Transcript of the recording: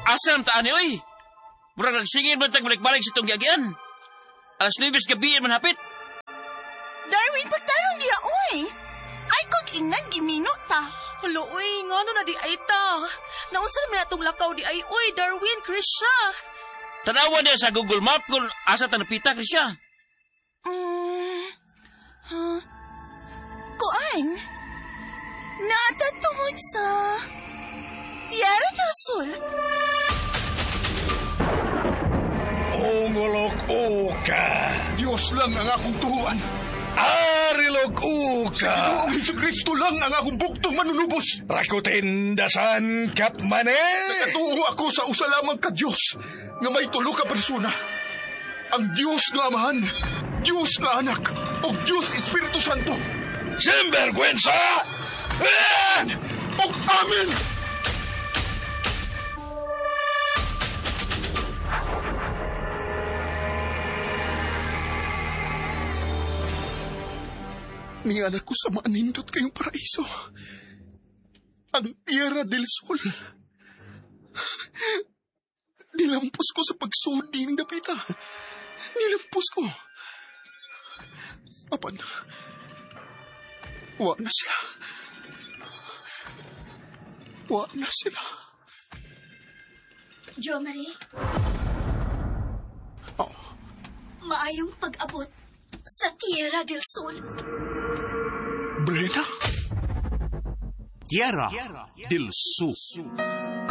Asam taan ni, oy. Murag nagsingin man balik-balik sa itong yagian. Alas 9 gabi man hapit. Darwin, pagtarong niya, oy. Ay, kung ingnan, gimino ta. Hala, uy, nga no na di ay ta. Naunsa naman natong lakaw di ay, uy, Darwin, Krisha. Tanawa niya sa Google Map kung asa tanapita ka siya. Kuan? Natatungod sa Tierra del Sol. Ongolok-oka. Diyos lang ang akong tuhuan. Arilog-uka. Ang Jesu-Kristo lang ang akong buktong manunubos. Rakutin dasan kapmane. Nagatuho ako sa usa lamang ka Diyos nga may tulo ka persona. Ang Diyos nga Amahan, Diyos nga Anak, o Diyos Espiritu Santo. Sinvergüenza! O Amen! Nianak ko sa maanindot kayong paraiso. Ang Tierra del Sol. Nilampos ko sa pagsudi ng dapita. Nilampos ko. Apan, wa na sila. Wa na sila. Jo Marie? Oh. Maayong pag-abot sa Tierra del Sol. Brena? Tierra del Sur.